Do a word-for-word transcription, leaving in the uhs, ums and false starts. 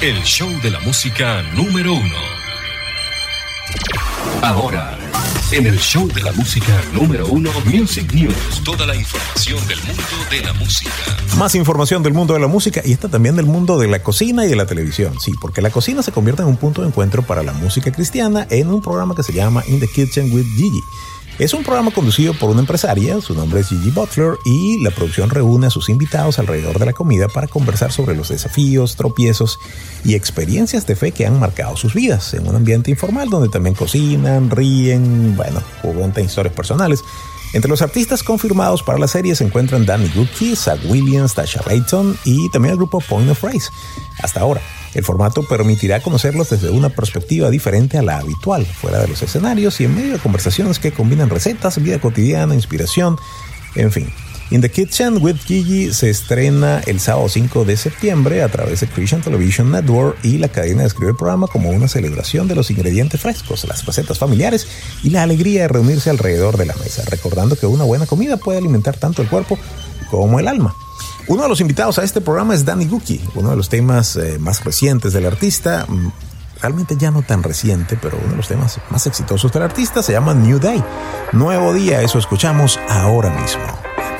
el show de la música número uno. Ahora, en el show de la música número uno, Music News. Toda la información del mundo de la música. Más información del mundo de la música y esta también del mundo de la cocina y de la televisión. Sí, porque la cocina se convierte en un punto de encuentro para la música cristiana en un programa que se llama In the Kitchen with Gigi. Es un programa conducido por una empresaria, su nombre es Gigi Butler, y la producción reúne a sus invitados alrededor de la comida para conversar sobre los desafíos, tropiezos y experiencias de fe que han marcado sus vidas, en un ambiente informal donde también cocinan, ríen, bueno, cuentan historias personales. Entre los artistas confirmados para la serie se encuentran Danny Gokey, Zach Williams, Tasha Layton y también el grupo Point of Race. Hasta ahora, el formato permitirá conocerlos desde una perspectiva diferente a la habitual, fuera de los escenarios y en medio de conversaciones que combinan recetas, vida cotidiana, inspiración, en fin. In the Kitchen with Gigi se estrena el sábado cinco de septiembre a través de Christian Television Network y la cadena describe el programa como una celebración de los ingredientes frescos, las recetas familiares y la alegría de reunirse alrededor de la mesa, recordando que una buena comida puede alimentar tanto el cuerpo como el alma. Uno de los invitados a este programa es Danny Gokey, uno de los temas eh, más recientes del artista, realmente ya no tan reciente, pero uno de los temas más exitosos del artista se llama New Day, Nuevo Día, eso escuchamos ahora mismo.